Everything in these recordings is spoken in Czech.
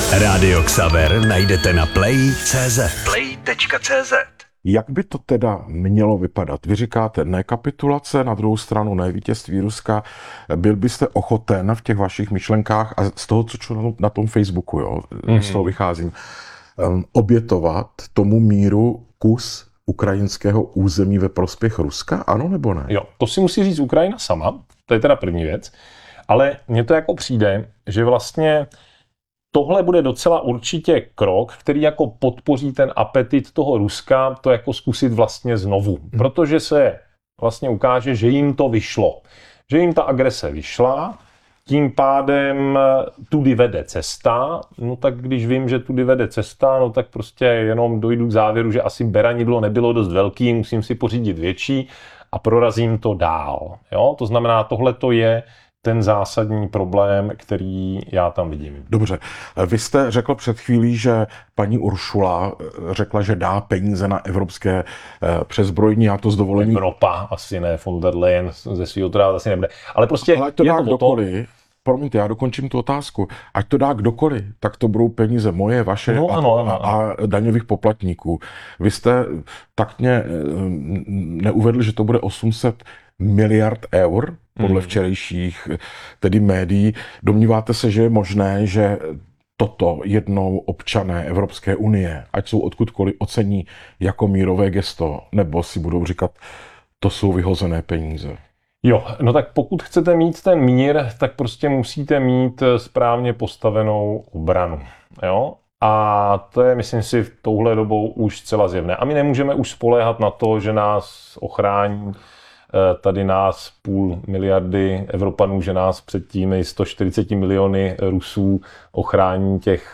Rádio Xaver najdete na play.cz. Play.cz. Jak by to teda mělo vypadat? Vy říkáte ne kapitulace, na druhou stranu ne vítězství Ruska. Byl byste ochoten v těch vašich myšlenkách, a z toho, co čtu na tom Facebooku, jo, z toho vycházím, obětovat tomu míru kus ukrajinského území ve prospěch Ruska? Ano nebo ne? Jo, to si musí říct Ukrajina sama, to je teda první věc, ale mně to jako přijde, že vlastně tohle bude docela určitě krok, který jako podpoří ten apetit toho Ruska to jako zkusit vlastně znovu. Protože se vlastně ukáže, že jim to vyšlo. Že jim ta agrese vyšla, tím pádem tudy vede cesta, no tak když vím, že tudy vede cesta, no tak prostě jenom dojdu k závěru, že asi beranidlo nebylo dost velký, musím si pořídit větší a prorazím to dál. Jo? To znamená, tohle to je ten zásadní problém, který já tam vidím. Dobře. Vy jste řekl před chvílí, že paní Uršula řekla, že dá peníze na evropské přezbrojení, já to s dovolením... Evropa, asi ne, von der Leyen ze svého tráva asi nebude. Ale prostě ale to dá kdokoliv. Promiňte, já dokončím tu otázku. Ať to dá kdokoliv, tak to budou peníze moje, vaše a daňových poplatníků. Vy jste taktně neuvedl, že to bude 800 miliard eur podle včerejších tedy médií. Domníváte se, že je možné, že toto jednou občané Evropské unie, ať jsou odkudkoliv, ocení jako mírové gesto, nebo si budou říkat, to jsou vyhozené peníze? Jo, no tak pokud chcete mít ten mír, tak prostě musíte mít správně postavenou obranu. Jo? A to je, myslím si, v touhle dobou už zcela zjevné. A my nemůžeme už spoléhat na to, že nás ochrání tady nás 500 miliardy Evropanů, že nás před těmi 140 miliony Rusů ochrání těch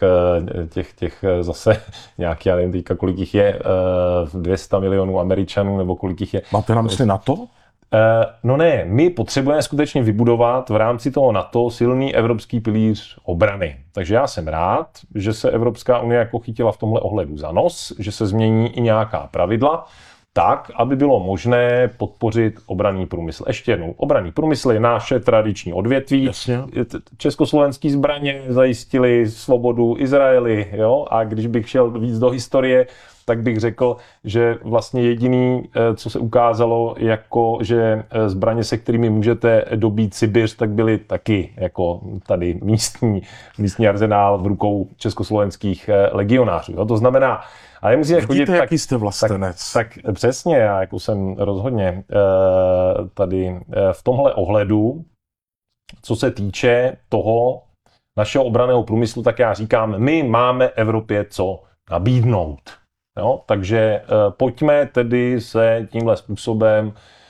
zase nějaký, já nevím teďka, kolik jich je, 200 milionů Američanů, nebo kolik jich je. Máte na mysli NATO? No ne, my potřebujeme skutečně vybudovat v rámci toho NATO silný evropský pilíř obrany. Takže já jsem rád, že se Evropská unie jako chytila v tomhle ohledu za nos, že se změní i nějaká pravidla, tak, aby bylo možné podpořit obranný průmysl. Ještě jednou, obranný průmysl je naše tradiční odvětví. Jasně. Československý zbraně zajistili svobodu Izraeli, jo? A když bych šel víc do historie, tak bych řekl, že vlastně jediný, co se ukázalo, jako že zbraně, se kterými můžete dobít Sibiř, tak byly taky jako tady místní arzenál v rukou československých legionářů. Jo? To znamená, ale musíte chodit, jaký jste vlastenec. Tak přesně, já jako jsem rozhodně tady v tomhle ohledu, co se týče toho našeho obranného průmyslu, tak já říkám, my máme Evropě co nabídnout. Jo? Takže pojďme tedy se tímhle způsobem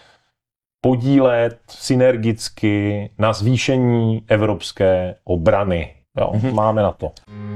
podílet synergicky na zvýšení evropské obrany. Jo? Máme na to.